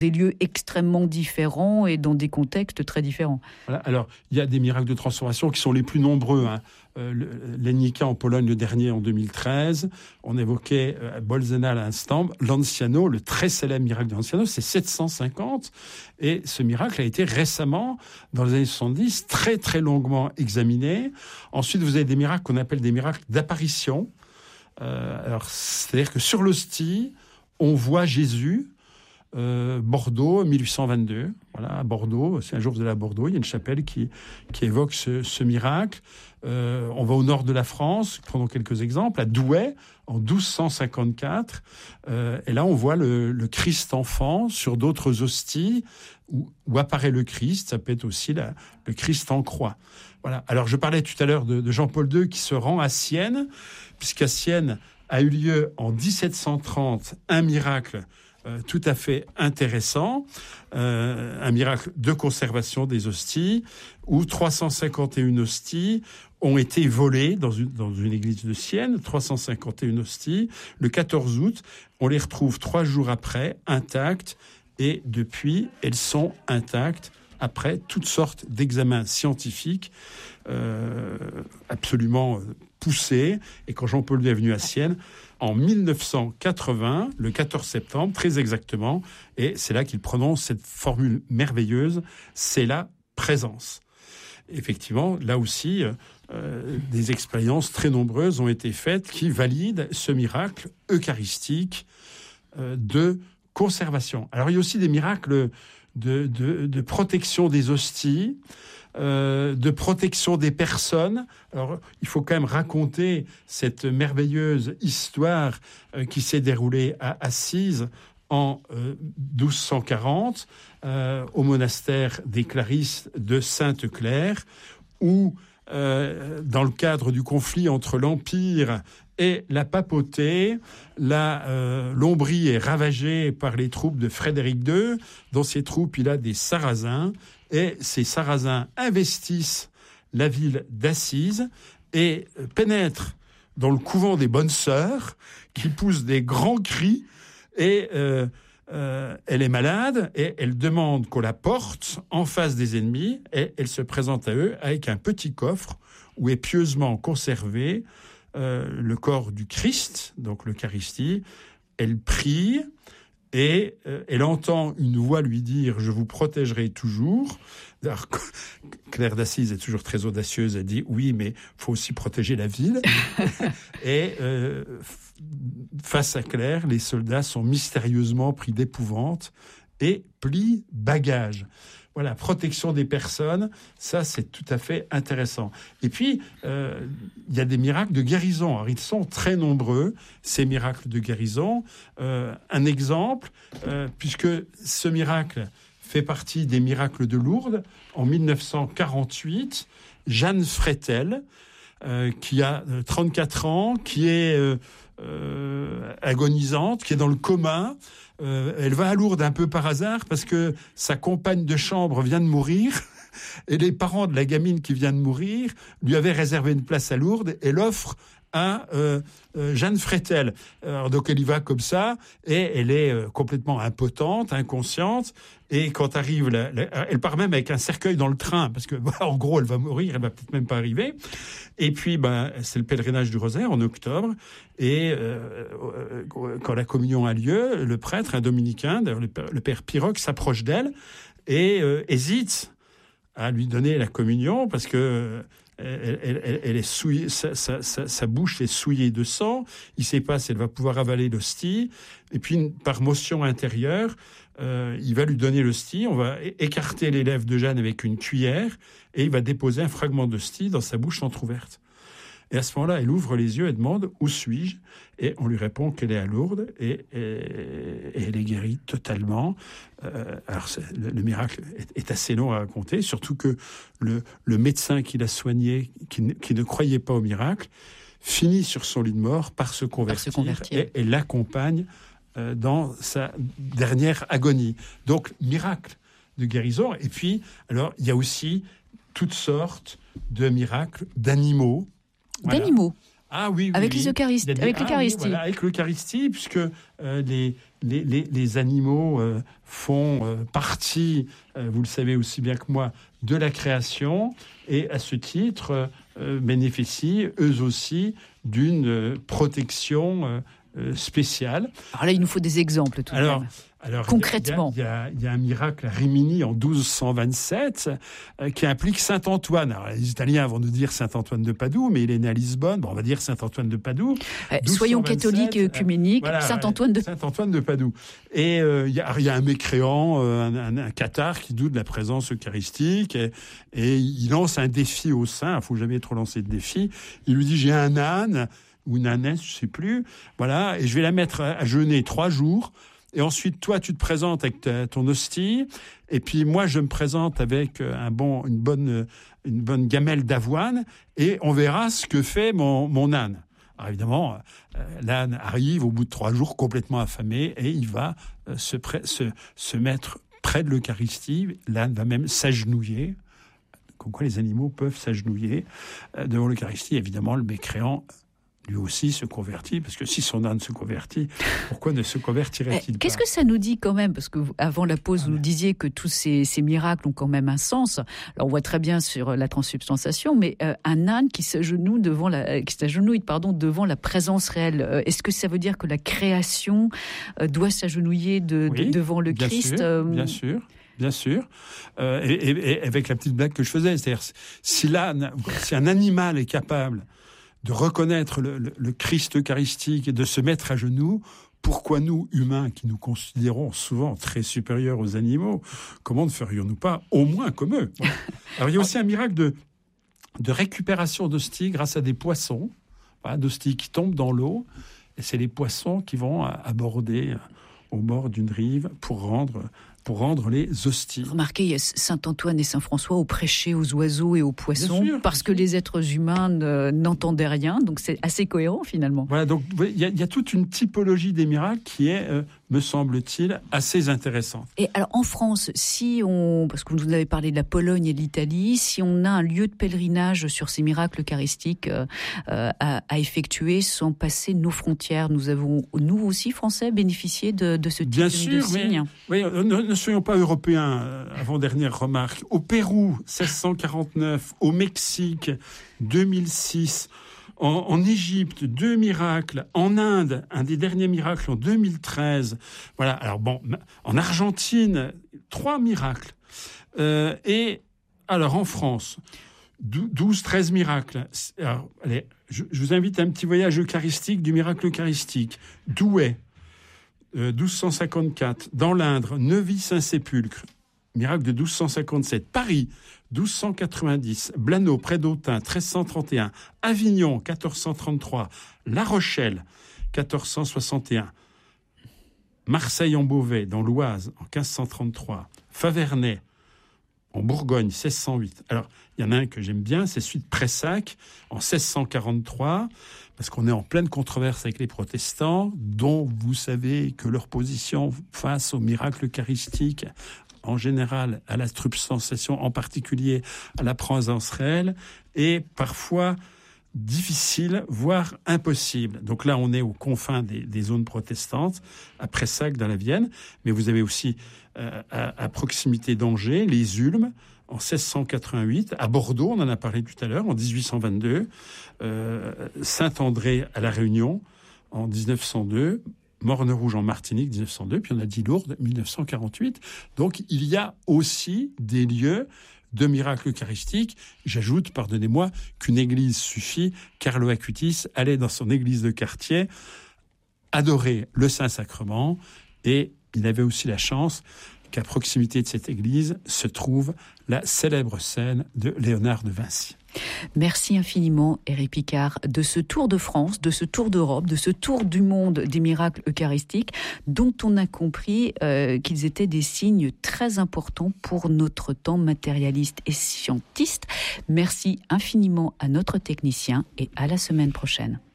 des lieux extrêmement différents et dans des contextes très différents. Voilà. Alors, il y a des miracles de transformation qui sont les plus nombreux. L'Ennika en Pologne, le dernier en 2013. On évoquait Bolzena à l'instant. Lanciano, le très célèbre miracle de Lanciano, c'est 750. Et ce miracle a été récemment, dans les années 70, très très longuement examiné. Ensuite, vous avez des miracles qu'on appelle des miracles d'apparition. C'est-à-dire que sur l'hostie, on voit Jésus. Bordeaux, 1822. Voilà, à Bordeaux. Si un jour vous allez à Bordeaux, il y a une chapelle qui évoque ce miracle. On va au nord de la France, prenons quelques exemples, à Douai, en 1254. Et là, on voit le Christ enfant sur d'autres hosties où apparaît le Christ. Ça peut être aussi le Christ en croix. Voilà. Alors, je parlais tout à l'heure de Jean-Paul II qui se rend à Sienne, puisqu'à Sienne a eu lieu en 1730 un miracle tout à fait intéressant, un miracle de conservation des hosties, où 351 hosties ont été volées dans une église de Sienne, 351 hosties. Le 14 août, on les retrouve 3 jours après, intactes, et depuis, elles sont intactes, après toutes sortes d'examens scientifiques absolument poussés. Et quand Jean-Paul II est venu à Sienne, en 1980, le 14 septembre, très exactement, et c'est là qu'il prononce cette formule merveilleuse, c'est la présence. Effectivement, là aussi, des expériences très nombreuses ont été faites qui valident ce miracle eucharistique de conservation. Alors, il y a aussi des miracles de protection des hosties, de protection des personnes. Alors, il faut quand même raconter cette merveilleuse histoire qui s'est déroulée à Assise en 1240, au monastère des Clarisses de Sainte-Claire, où, dans le cadre du conflit entre l'Empire et la papauté, l'Ombrie est ravagée par les troupes de Frédéric II. Dans ces troupes, il a des Sarrasins, et ces Sarrasins investissent la ville d'Assise et pénètrent dans le couvent des Bonnes Sœurs, qui poussent des grands cris, et elle est malade, et elle demande qu'on la porte en face des ennemis, et elle se présente à eux avec un petit coffre où est pieusement conservé le corps du Christ, donc l'Eucharistie. Elle prie, et elle entend une voix lui dire « Je vous protégerai toujours ». Alors, Claire d'Assise est toujours très audacieuse, elle dit « Oui, mais il faut aussi protéger la ville ». Et face à Claire, les soldats sont mystérieusement pris d'épouvante et plient bagages. Voilà, protection des personnes, ça c'est tout à fait intéressant. Et puis, il y a des miracles de guérison. Alors, ils sont très nombreux, ces miracles de guérison. Un exemple, puisque ce miracle fait partie des miracles de Lourdes, en 1948, Jeanne Frétel, qui a 34 ans, qui est agonisante, qui est dans le coma. Elle va à Lourdes un peu par hasard parce que sa compagne de chambre vient de mourir et les parents de la gamine qui vient de mourir lui avaient réservé une place à Lourdes et l'offrent à Jeanne Frétel. Alors, donc elle y va comme ça et elle est complètement impotente, inconsciente, et quand arrive, elle part même avec un cercueil dans le train parce que en gros elle va mourir, elle va peut-être même pas arriver. Et puis c'est le pèlerinage du Rosaire en octobre, et quand la communion a lieu, le prêtre, un dominicain, d'ailleurs le père Piroc, s'approche d'elle et hésite à lui donner la communion parce que elle est souillée, sa bouche est souillée de sang. Il ne sait pas si elle va pouvoir avaler l'hostie. Et puis, par motion intérieure, il va lui donner l'hostie. On va écarter les lèvres de Jeanne avec une cuillère et il va déposer un fragment d'hostie dans sa bouche entrouverte. Et à ce moment-là, elle ouvre les yeux et demande « Où suis-je » Et on lui répond qu'elle est à Lourdes et elle est guérie totalement. Alors, le miracle est assez long à raconter, surtout que le médecin qui l'a soignée, qui ne croyait pas au miracle, finit sur son lit de mort par se convertir. Et l'accompagne dans sa dernière agonie. Donc, miracle de guérison. Et puis, alors, il y a aussi toutes sortes de miracles d'animaux. Voilà. D'animaux. Ah oui, avec les Eucharisties. Avec l'Eucharistie. Oui, voilà, avec l'Eucharistie, puisque les les animaux font partie, vous le savez aussi bien que moi, de la création et à ce titre bénéficient eux aussi d'une protection spéciale. Alors là, il nous faut des exemples tout de même. Alors, concrètement, il y a un miracle à Rimini en 1227 qui implique saint Antoine. Alors, les Italiens vont nous dire saint Antoine de Padoue, mais il est né à Lisbonne. Bon, on va dire saint Antoine de Padoue. Soyons catholiques et œcuméniques. Voilà, saint Antoine de Padoue. Et il y a un mécréant, un cathare qui doute de la présence eucharistique et il lance un défi au saint. Il ne faut jamais trop lancer de défi. Il lui dit, j'ai un âne ou une ânesse, je ne sais plus. Voilà, et je vais la mettre à jeûner 3 jours. Et ensuite, toi, tu te présentes avec ton hostie. Et puis, moi, je me présente avec une bonne gamelle d'avoine. Et on verra ce que fait mon âne. Alors, évidemment, l'âne arrive au bout de 3 jours complètement affamé. Et il va se mettre près de l'Eucharistie. L'âne va même s'agenouiller. Comme quoi les animaux peuvent s'agenouiller devant l'Eucharistie. Évidemment, le mécréant lui aussi se convertit, parce que si son âne se convertit, pourquoi ne se convertirait-il pas ? Qu'est-ce que ça nous dit quand même ? Parce que avant la pause, vous nous disiez que tous ces miracles ont quand même un sens. Alors on voit très bien sur la transsubstantiation, mais un âne qui s'agenouille devant la présence réelle. Est-ce que ça veut dire que la création doit s'agenouiller devant le Christ ? Bien sûr. Bien sûr, et avec la petite blague que je faisais, c'est-à-dire si un animal est capable de reconnaître le Christ eucharistique et de se mettre à genoux, pourquoi nous, humains, qui nous considérons souvent très supérieurs aux animaux, comment ne ferions-nous pas au moins comme eux ? Alors il y a aussi un miracle de récupération d'hosties grâce à des poissons, d'hosties qui tombent dans l'eau, et c'est les poissons qui vont aborder au bord d'une rive pour rendre les hosties. Remarquez, il y a saint Antoine et saint François au prêcher aux oiseaux et aux poissons, parce que les êtres humains n'entendaient rien, donc c'est assez cohérent finalement. Voilà, donc il y a toute une typologie des miracles qui est, me semble-t-il, assez intéressante. Et alors en France, parce que vous nous avez parlé de la Pologne et de l'Italie, si on a un lieu de pèlerinage sur ces miracles eucharistiques à effectuer sans passer nos frontières, nous avons, nous aussi Français, bénéficié de ce type de signe. Oui, ne soyons pas européens, avant-dernière remarque. Au Pérou, 1649, au Mexique, 2006, en Égypte, 2 miracles, en Inde, un des derniers miracles en 2013. Voilà, alors bon, en Argentine, 3 miracles. Et alors en France, 12-13 miracles. Alors, allez, je vous invite à un petit voyage eucharistique du miracle eucharistique. Douai. 1254, dans l'Indre, Neuvy-Saint-Sépulcre, miracle de 1257, Paris, 1290, Blanneau, près d'Autun, 1331, Avignon, 1433, La Rochelle, 1461, Marseille en Beauvais, dans l'Oise, en 1533, Faverney, en Bourgogne, 1608. Alors, il y en a un que j'aime bien, c'est celui de Pressac, en 1643, parce qu'on est en pleine controverse avec les protestants, dont vous savez que leur position face au miracle eucharistique, en général à la substantiation, en particulier à la présence réelle, est parfois difficile, voire impossible. Donc là, on est aux confins des zones protestantes, à Pressac, dans la Vienne, mais vous avez aussi à proximité d'Angers, les Ulmes, en 1688, à Bordeaux, on en a parlé tout à l'heure, en 1822, Saint-André à La Réunion, en 1902, Morne-Rouge en Martinique, 1902, puis on a dit Lourdes, 1948. Donc il y a aussi des lieux de miracles eucharistiques. J'ajoute, pardonnez-moi, qu'une église suffit. Carlo Acutis allait dans son église de quartier adorer le Saint-Sacrement, et il avait aussi la chance qu'à proximité de cette église se trouve la célèbre scène de Léonard de Vinci. Merci infiniment, Éric Picard, de ce tour de France, de ce tour d'Europe, de ce tour du monde des miracles eucharistiques, dont on a compris qu'ils étaient des signes très importants pour notre temps matérialiste et scientiste. Merci infiniment à notre technicien et à la semaine prochaine.